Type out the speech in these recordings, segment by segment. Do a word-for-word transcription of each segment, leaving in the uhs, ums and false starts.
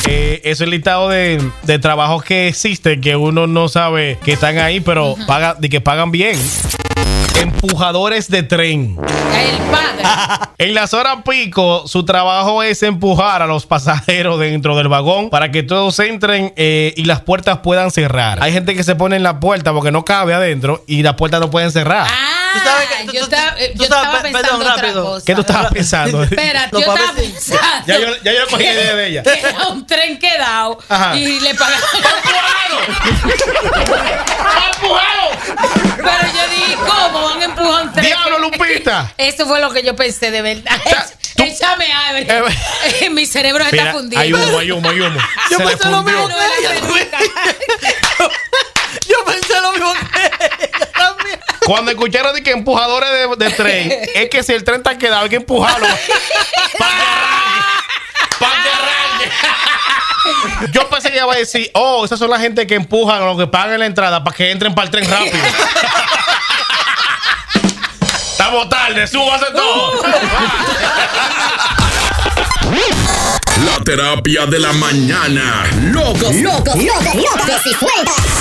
Eh, es el listado de, de trabajos que existen que uno no sabe que están ahí, pero uh-huh. paga, de que pagan bien. Empujadores de tren. El padre. En las horas pico, su trabajo es empujar a los pasajeros dentro del vagón para que todos entren eh, y las puertas puedan cerrar. Hay gente que se pone en la puerta porque no cabe adentro y las puertas no pueden cerrar. Ah, ¿Tú sabes que, tú, yo, tú, estaba, tú, yo tú estaba sabes, pensando perdón, otra rápido. cosa. ¿Qué tú estabas pensando? Espera, yo estaba pensando. Ya yo, ya yo cogí la idea de ella. Que era un tren quedado. Ajá. Y le pagaban. ¡Empujado! Pero yo dije, ¿cómo van a empujar un tren? ¡Diablo, Lupita! Eso fue lo que yo pensé, de verdad. Tú, Échame a eh, mi cerebro se está fundiendo. Hay humo, hay humo, hay humo. Yo se pensé lo mismo que ella. Yo pensé lo mismo que ella también. Cuando escucharon de que empujadores de, de tren, es que si el tren está quedado, hay que empujarlo. ¡Para que arranque! ¡Para que arranque! Yo pensé que iba a decir, oh, esas son la gente que empujan o que pagan la entrada para que entren para el tren rápido. Estamos tarde, súbase todo. La terapia de la mañana. Locos, locos, locos, locos y sueltas.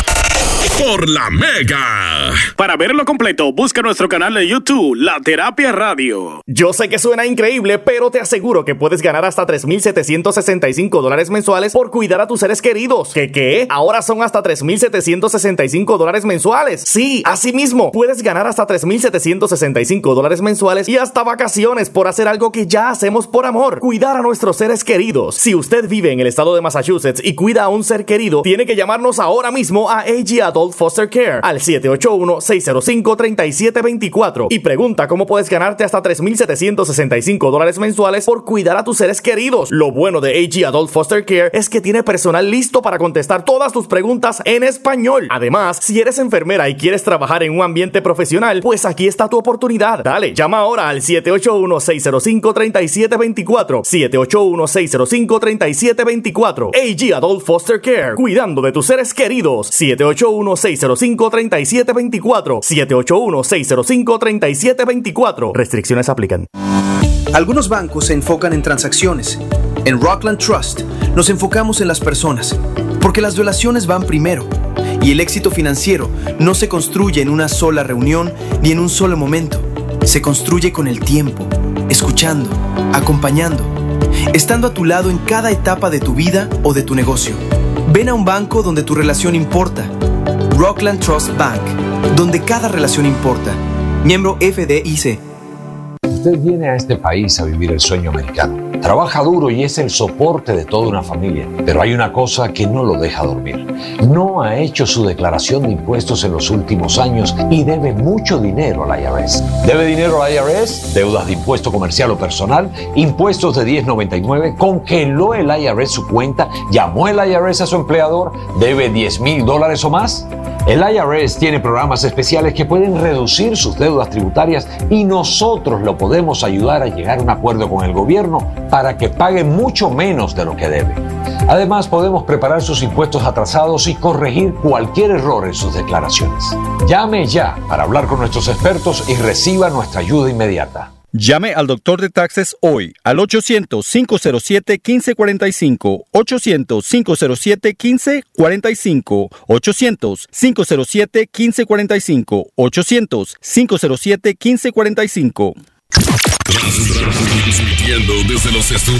Por la Mega. Para verlo completo, busca nuestro canal de YouTube, La Terapia Radio. Yo sé que suena increíble, pero te aseguro que puedes ganar hasta tres mil setecientos sesenta y cinco dólares mensuales por cuidar a tus seres queridos. ¿Qué qué? Ahora son hasta tres mil setecientos sesenta y cinco dólares mensuales. Sí, así mismo, puedes ganar hasta tres mil setecientos sesenta y cinco dólares mensuales y hasta vacaciones por hacer algo que ya hacemos por amor: cuidar a nuestros seres queridos. Si usted vive en el estado de Massachusetts y cuida a un ser querido, tiene que llamarnos ahora mismo a A G Adult Foster Care al siete ocho uno, seis cero cinco, tres siete dos cuatro y pregunta cómo puedes ganarte hasta tres mil setecientos sesenta y cinco dólares mensuales por cuidar a tus seres queridos. Lo bueno de A G Adult Foster Care es que tiene personal listo para contestar todas tus preguntas en español. Además, si eres enfermera y quieres trabajar en un ambiente profesional, pues aquí está tu oportunidad. Dale, llama ahora al siete ocho uno, seis cero cinco, tres siete dos cuatro, siete ocho uno, seis cero cinco, tres siete dos cuatro. A G Adult Foster Care, cuidando de tus seres queridos. siete ocho uno, seis cero cinco, tres siete dos cuatro, siete ocho uno, seis cero cinco, tres siete dos cuatro. Restricciones aplican. Algunos bancos se enfocan en transacciones. En Rockland Trust nos enfocamos en las personas, porque las relaciones van primero. Y el éxito financiero no se construye en una sola reunión ni en un solo momento. Se construye con el tiempo, escuchando, acompañando, estando a tu lado en cada etapa de tu vida o de tu negocio. Ven a un banco donde tu relación importa. Rockland Trust Bank, donde cada relación importa. Miembro F D I C. Usted viene a este país a vivir el sueño americano. Trabaja duro y es el soporte de toda una familia. Pero hay una cosa que no lo deja dormir. No ha hecho su declaración de impuestos en los últimos años y debe mucho dinero al I R S. ¿Debe dinero al I R S? Deudas de impuesto comercial o personal, impuestos de diez noventa y nueve, congeló el I R S su cuenta, llamó el I R S a su empleador, debe diez mil dólares o más. El I R S tiene programas especiales que pueden reducir sus deudas tributarias y nosotros lo podemos ayudar a llegar a un acuerdo con el gobierno para que pague mucho menos de lo que debe. Además, podemos preparar sus impuestos atrasados y corregir cualquier error en sus declaraciones. Llame ya para hablar con nuestros expertos y reciba nuestra ayuda inmediata. Llame al doctor de taxes hoy al ochocientos, cinco cero siete, uno cinco cuatro cinco, ochocientos, cinco cero siete, uno cinco cuatro cinco, ochocientos, cinco cero siete, uno cinco cuatro cinco, ochocientos, cinco cero siete, uno cinco cuatro cinco. Transmitiendo desde los estudios